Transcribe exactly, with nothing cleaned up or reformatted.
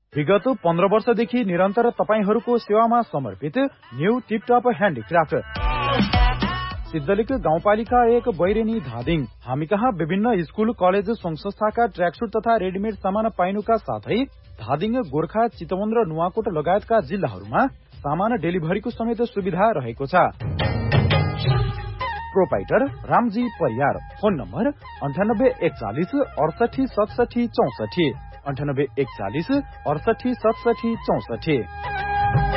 विगत पन्ध्र वर्षदेखि निरन्तर तपाईहरूको सेवामा समर्पित न्यू टिपटप ह्यान्डिक्राफ्ट सिद्धलिक गाउँपालिका एक बैरेनी धादिङ। हामी कहाँ विभिन्न स्कूल कलेज संघ संस्थाका ट्र्याकसुट तथा रेडिमेड सामान पाइनुका साथै धादिङ गोर्खा चितवन र नुवाकोट लगायतका जिल्लाहरूमा सामान डेलिभरीको समेत सुविधा रहेको छ। Proprietor Ramji Pariyar. Phone number अन्ठानब्बे एकचालिस अडसठी सतसठी चौसठी अन्ठानब्बे एकचालिस अडसठी सतसठी चौसठी।